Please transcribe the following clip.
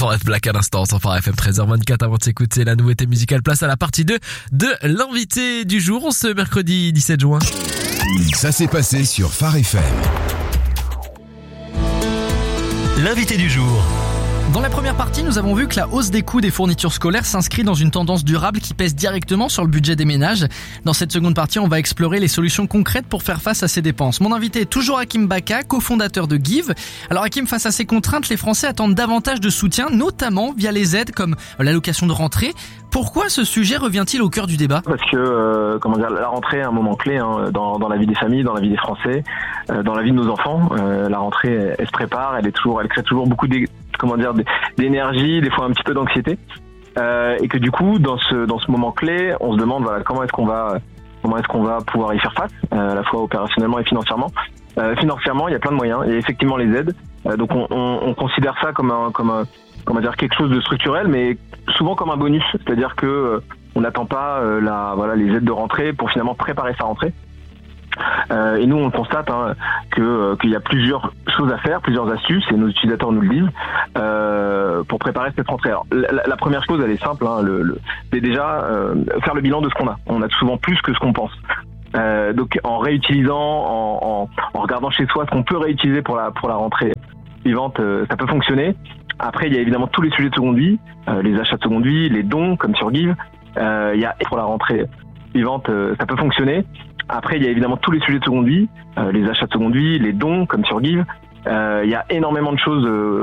Forest Black à l'instant sur Phare FM 13h24. Avant de s'écouter la nouveauté musicale, place à la partie 2 de l'invité du jour ce mercredi 17 juin. Ça s'est passé sur Phare FM. L'invité du jour. Dans la première partie, nous avons vu que la hausse des coûts des fournitures scolaires s'inscrit dans une tendance durable qui pèse directement sur le budget des ménages. Dans cette seconde partie, on va explorer les solutions concrètes pour faire face à ces dépenses. Mon invité est toujours Hakim Baka, cofondateur de Give. Alors Hakim, face à ces contraintes, les Français attendent davantage de soutien, notamment via les aides comme l'allocation de rentrée. Pourquoi ce sujet revient-il au cœur du débat ? Parce que la rentrée est un moment clé dans la vie des familles, dans la vie des Français, dans la vie de nos enfants. La rentrée, elle se prépare, elle crée toujours beaucoup d'énergie, des fois un petit peu d'anxiété, et que du coup dans ce moment clé, on se demande comment est-ce qu'on va pouvoir y faire face, à la fois opérationnellement et financièrement. Financièrement, il y a plein de moyens, il y a effectivement les aides. Donc on considère ça comme quelque chose de structurel, mais souvent comme un bonus, c'est-à-dire que on n'attend pas les aides de rentrée pour finalement préparer sa rentrée. Et nous on constate qu'il y a plusieurs choses à faire, plusieurs astuces, et nos utilisateurs nous le disent, pour préparer cette rentrée. Alors la première chose, elle est simple, c'est déjà faire le bilan de ce qu'on a. On a souvent plus que ce qu'on pense. Donc en réutilisant, en regardant chez soi ce qu'on peut réutiliser pour la rentrée suivante, ça peut fonctionner. Après, il y a évidemment tous les sujets de seconde vie, les achats de seconde vie, les dons comme sur Give. Il y a pour la rentrée suivante, ça peut fonctionner. Après, il y a évidemment tous les sujets de seconde vie, les achats de seconde vie, les dons comme sur Give. Il y a énormément de choses